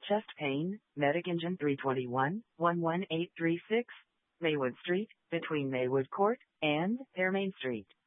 chest pain, Medicagen 321, 11836, Maywood Street, between Maywood Court and Fairmain Street.